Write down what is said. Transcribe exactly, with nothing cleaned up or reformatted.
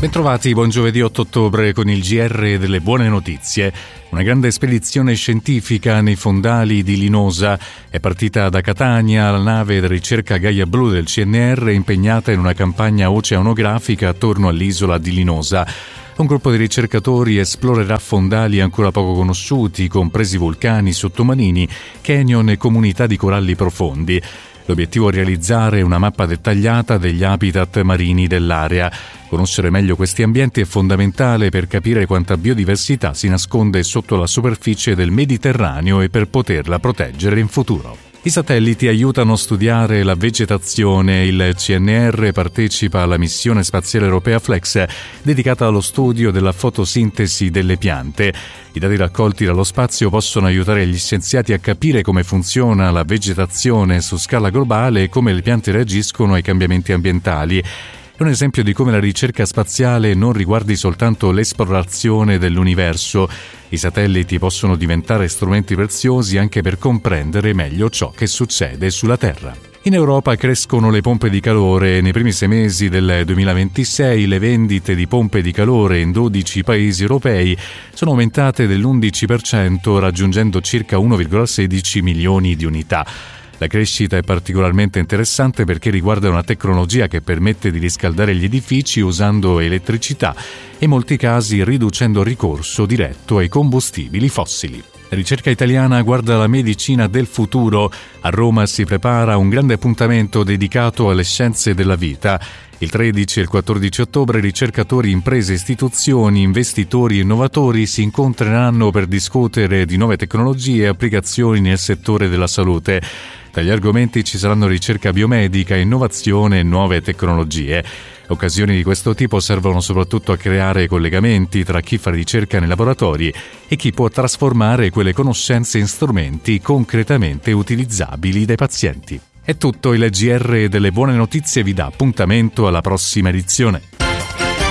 Bentrovati, buon giovedì otto ottobre con il G R delle buone notizie. Una grande spedizione scientifica nei fondali di Linosa è partita da Catania. La nave da ricerca Gaia Blu del C N R è impegnata in una campagna oceanografica attorno all'isola di Linosa. Un gruppo di ricercatori esplorerà fondali ancora poco conosciuti, compresi vulcani sottomarini, canyon e comunità di coralli profondi. L'obiettivo è realizzare una mappa dettagliata degli habitat marini dell'area. Conoscere meglio questi ambienti è fondamentale per capire quanta biodiversità si nasconde sotto la superficie del Mediterraneo e per poterla proteggere in futuro. I satelliti aiutano a studiare la vegetazione. Il C N R partecipa alla missione spaziale europea Flex, dedicata allo studio della fotosintesi delle piante. I dati raccolti dallo spazio possono aiutare gli scienziati a capire come funziona la vegetazione su scala globale e come le piante reagiscono ai cambiamenti ambientali. È un esempio di come la ricerca spaziale non riguardi soltanto l'esplorazione dell'universo. I satelliti possono diventare strumenti preziosi anche per comprendere meglio ciò che succede sulla Terra. In Europa crescono le pompe di calore. Nei primi sei mesi del duemilaventisei le vendite di pompe di calore in dodici paesi europei sono aumentate dell'undici per cento, raggiungendo circa uno virgola sedici milioni di unità. La crescita è particolarmente interessante perché riguarda una tecnologia che permette di riscaldare gli edifici usando elettricità e in molti casi riducendo il ricorso diretto ai combustibili fossili. La ricerca italiana guarda la medicina del futuro. A Roma si prepara un grande appuntamento dedicato alle scienze della vita. Il tredici e il quattordici ottobre ricercatori, imprese, istituzioni, investitori e innovatori si incontreranno per discutere di nuove tecnologie e applicazioni nel settore della salute. Tra gli argomenti ci saranno ricerca biomedica, innovazione e nuove tecnologie. Occasioni di questo tipo servono soprattutto a creare collegamenti tra chi fa ricerca nei laboratori e chi può trasformare quelle conoscenze in strumenti concretamente utilizzabili dai pazienti. È tutto. Il G R delle buone notizie vi dà appuntamento alla prossima edizione.